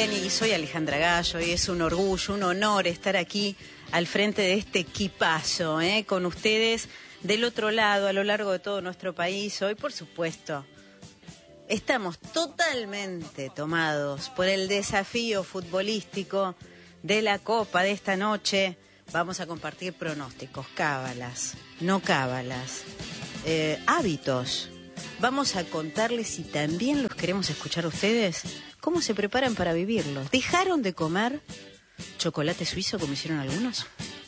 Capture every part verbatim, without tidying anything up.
bien, y soy Alejandra Gallo, y es un orgullo, un honor estar aquí al frente de este equipazo, ¿eh? Con ustedes del otro lado, a lo largo de todo nuestro país. Hoy, por supuesto, estamos totalmente tomados por el desafío futbolístico de la Copa de esta noche. Vamos a compartir pronósticos, cábalas, no cábalas, eh, hábitos. Vamos a contarles, si también los queremos escuchar a ustedes, cómo se preparan para vivirlos. ¿Dejaron de comer chocolate suizo como hicieron algunos?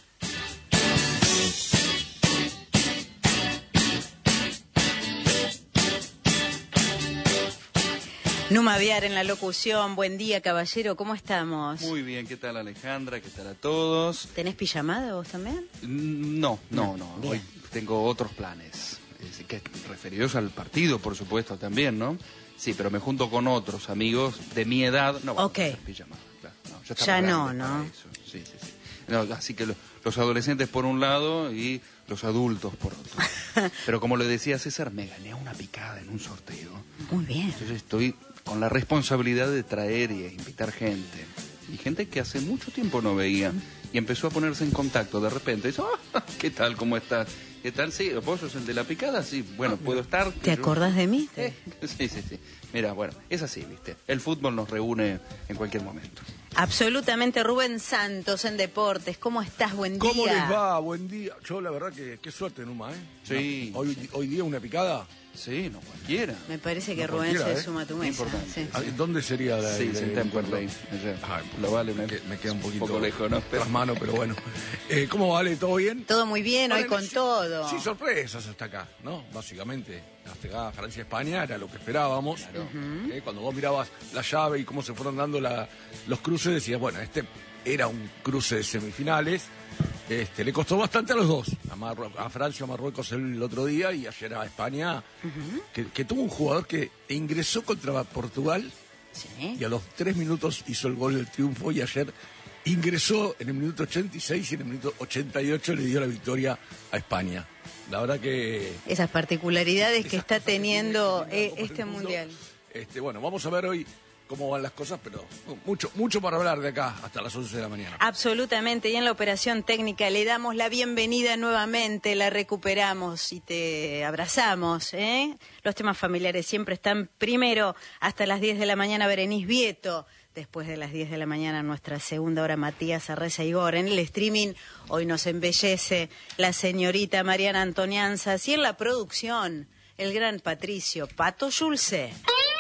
Numa Viar en la locución. Buen día, caballero, ¿cómo estamos? Muy bien, ¿qué tal, Alejandra? ¿Qué tal a todos? ¿Tenés pijamada vos también? No, no, no. Bien. Hoy tengo otros planes. Es que referidos al partido, por supuesto, también, ¿no? Sí, pero me junto con otros amigos de mi edad. No vamos Ok. a hacer pijamada, claro. No, ya estamos Ya no, grandes para ¿no? eso. Sí, sí, sí. No, así que lo- los adolescentes por un lado y los adultos por otro. Pero como le decía César, me gané una picada en un sorteo. Muy bien. Entonces estoy con la responsabilidad de traer y invitar gente. Y gente que hace mucho tiempo no veía. Y empezó a ponerse en contacto de repente. Dice, "Ah, ¿qué tal? ¿Cómo estás? ¿Qué tal? Sí, ¿vos sos el de la picada? Sí, bueno, ¿puedo estar? ¿Te Yo- acordás de mí? Eh, sí, sí, sí. Mira, bueno, es así, ¿viste? El fútbol nos reúne en cualquier momento. Absolutamente. Rubén Santos en Deportes. ¿Cómo estás? Buen día. ¿Cómo les va? Buen día. Yo la verdad que qué suerte, Numa, ¿eh? Sí. No, hoy, hoy día una picada. Sí, no cualquiera. Me parece que No Rubén cualquiera, se ¿eh? suma a tu mesa. Importante. Sí. Ah, ¿Dónde sería la Sí, el- sí, el en encuentro? Temperley. Allá. Ay, Lo vale, me, me- que- me queda un un poquito poco lejos, ¿no? Pero- tras mano, pero bueno. Eh, ¿Cómo vale? ¿Todo bien? Todo muy bien, hoy Bueno, con sí- todo. Sí, sorpresas hasta acá, ¿no? Básicamente, la pegada Francia-España era lo que esperábamos. Eh, Cuando vos mirabas la llave y cómo se fueron dando la- los cruces, decías, bueno, este era un cruce de semifinales. Este, le costó bastante a los dos, a, Marru- a Francia, a Marruecos el otro día y ayer a España, que, que tuvo un jugador que ingresó contra Portugal Sí. y a los tres minutos hizo el gol del triunfo, y ayer ingresó en el minuto ochenta y seis y en el minuto ochenta y ocho le dio la victoria a España. La verdad que... Esas particularidades que esas está cosas que teniendo tiene eh, la Copa este del Mundo. mundial. Este, bueno, vamos a ver hoy cómo van las cosas, pero mucho, mucho para hablar de acá hasta las once de la mañana. Absolutamente, y en la operación técnica le damos la bienvenida nuevamente, la recuperamos y te abrazamos, ¿eh? Los temas familiares siempre están primero hasta las diez de la mañana, Berenice Vieto. Después de las diez de la mañana, nuestra segunda hora, Matías Arreza Igor. En el streaming, hoy nos embellece la señorita Mariana Antonianzas, y en la producción, el gran Patricio Pato Yulce.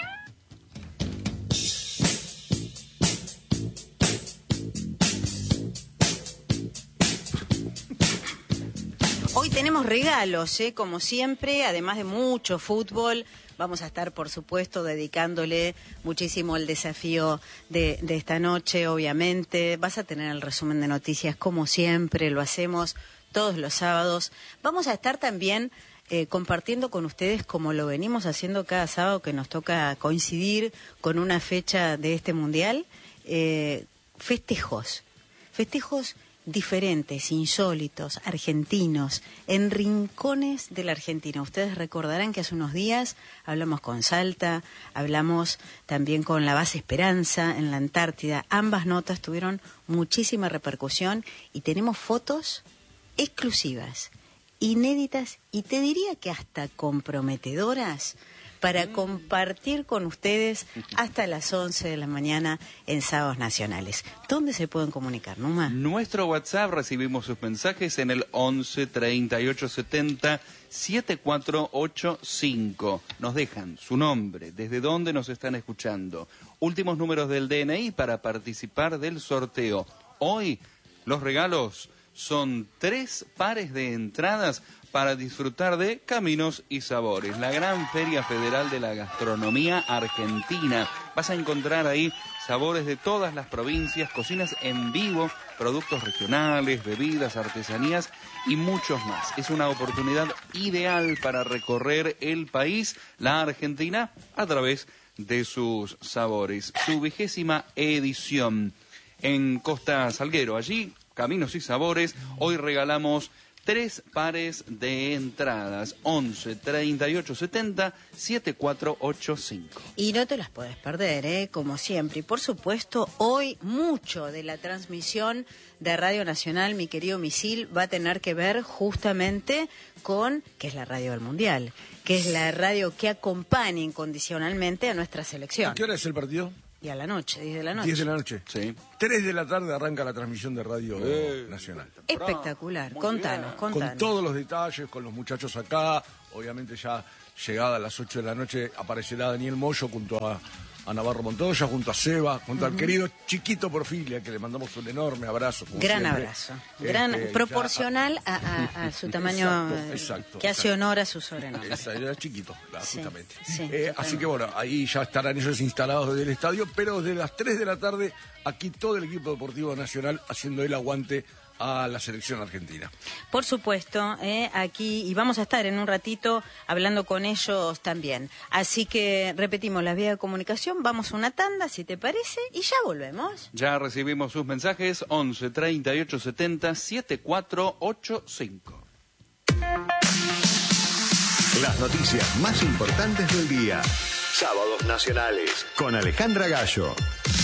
Hoy tenemos regalos, ¿eh? Como siempre, además de mucho fútbol. Vamos a estar, por supuesto, dedicándole muchísimo el desafío de, de esta noche, obviamente. Vas a tener el resumen de noticias, como siempre, lo hacemos todos los sábados. Vamos a estar también eh, compartiendo con ustedes, como lo venimos haciendo cada sábado que nos toca coincidir con una fecha de este mundial, eh, festejos. Festejos diferentes, insólitos, argentinos, en rincones de la Argentina. Ustedes recordarán que hace unos días hablamos con Salta, hablamos también con la base Esperanza en la Antártida. Ambas notas tuvieron muchísima repercusión y tenemos fotos exclusivas, inéditas y te diría que hasta comprometedoras para compartir con ustedes hasta las once de la mañana en Sábados Nacionales. ¿Dónde se pueden comunicar, Numa? Nuestro WhatsApp, recibimos sus mensajes en el once treinta y ocho setenta setenta y cuatro ochenta y cinco. Nos dejan su nombre, desde dónde nos están escuchando, últimos números del D N I para participar del sorteo. Hoy los regalos son tres pares de entradas para disfrutar de Caminos y Sabores, la gran feria federal de la gastronomía argentina. Vas a encontrar ahí sabores de todas las provincias, cocinas en vivo, productos regionales, bebidas, artesanías y muchos más. Es una oportunidad ideal para recorrer el país, la Argentina, a través de sus sabores. Su vigésima edición en Costa Salguero. Allí, Caminos y Sabores, hoy regalamos Tres pares de entradas, once, treinta y ocho, setenta, setenta y cuatro ochenta y cinco. Y no te las puedes perder, ¿eh? Como siempre. Y por supuesto, hoy mucho de la transmisión de Radio Nacional, mi querido Misil, va a tener que ver justamente con, que es la radio del Mundial, que es la radio que acompaña incondicionalmente a nuestra selección. ¿A qué hora es el partido? Y a la noche, diez de la noche. diez de la noche. Sí. tres de la tarde arranca la transmisión de Radio eh, Nacional. Espectacular. Contanos, contanos. Con todos los detalles, con los muchachos acá. Obviamente ya llegada a las ocho de la noche aparecerá Daniel Moyo junto a, a Navarro Montoya, junto a Seba, junto uh-huh. al querido Chiquito Porfilia, que le mandamos un enorme abrazo. Gran siempre. abrazo. Gran, este, proporcional ya, a, a, a su tamaño, exacto, exacto, que hace exacto. honor a su sobrenombre. Era chiquito, justamente. Sí, sí, eh, así que bueno, ahí ya estarán ellos instalados desde el estadio, pero desde las tres de la tarde, aquí todo el equipo deportivo nacional haciendo el aguante a la selección argentina. Por supuesto, eh, aquí, y vamos a estar en un ratito hablando con ellos también. Así que repetimos las vías de comunicación, vamos a una tanda, si te parece, y ya volvemos. Ya recibimos sus mensajes, once, treinta y ocho, setenta, setenta y cuatro ochenta y cinco. Las noticias más importantes del día. Sábados Nacionales con Alejandra Gallo.